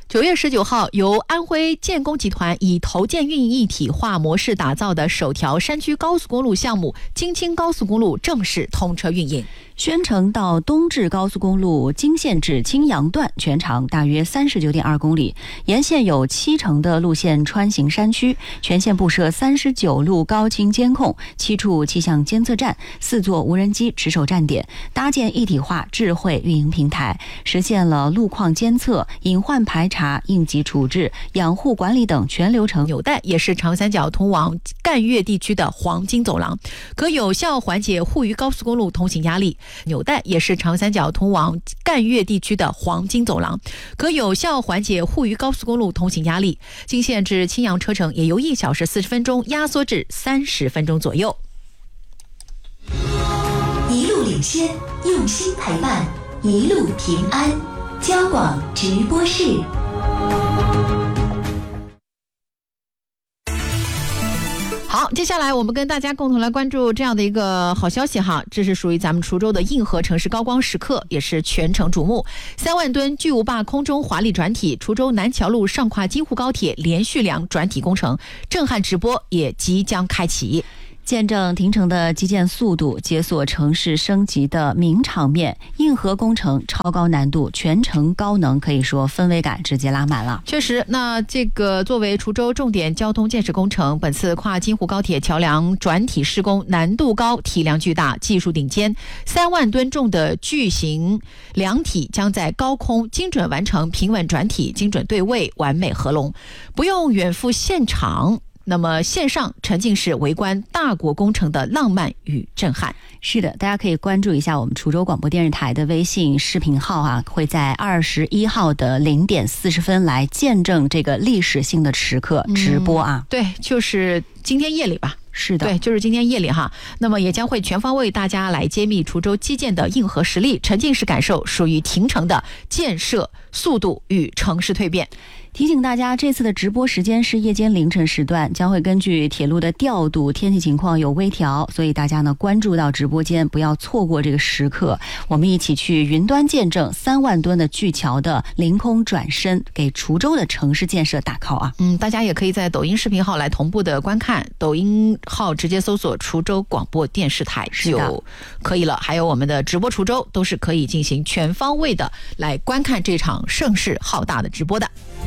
9月19号，由安徽建工集团以投建运营一体化模式打造的首条山区高速公路项目京青高速公路正式通车运营。 宣城到东至高速公路京线至青阳段全长大约39.2公里，沿线有70%的路线穿行山区，全线布设39路高清监控、7处气象监测站、4座无人机值守站点，搭建一体化智慧运营平台，实现了路况监测、隐患排查、应急处置、养护管理等全流程。 纽带也是长三角通往赣粤地区的黄金走廊，可有效缓解沪渝高速公路通行压力。纽带也是长三角通往赣粤地区的黄金走廊，可有效缓解沪渝高速公路通行压力。京线至青阳车程也由1小时40分钟压缩至30分钟左右。 一路领先，用心陪伴，一路平安。交广直播室。 好，接下来我们跟大家共同来关注这样的一个好消息哈，这是属于咱们滁州的硬核城市高光时刻，也是全城瞩目。3万吨巨无霸空中华丽转体，滁州南桥路上跨京沪高铁连续梁转体工程震撼直播也即将开启。 见证停城的基建速度，解锁城市升级的名场面，硬核工程超高难度，全程高能，可以说氛围感直接拉满了。 确实，那这个作为滁州重点交通建设工程，本次跨京沪高铁桥梁转体施工难度高、体量巨大、技术顶尖，3万吨重的巨型梁体将在高空精准完成平稳转体、精准对位、完美合龙，不用远赴现场。那么线上沉浸式围观大国工程的浪漫与震撼。 是的，大家可以关注一下我们滁州广播电视台的微信视频号啊，会在21号的0点40分来见证这个历史性的时刻直播啊。 对，就是今天夜里吧。 是的， 对，就是今天夜里哈。那么也将会全方位大家来揭秘滁州基建的硬核实力，沉浸式感受属于停城的建设速度与城市蜕变。 提醒大家，这次的直播时间是夜间凌晨时段，将会根据铁路的调度、天气情况有微调，所以大家呢关注到直播间，不要错过这个时刻。我们一起去云端见证3万吨的巨桥的凌空转身，给滁州的城市建设打 call 啊！ 大家也可以在抖音视频号来同步的观看，抖音号直接搜索滁州广播电视台就可以了。还有我们的直播滁州都是可以进行全方位的来观看这场声势浩大的直播的。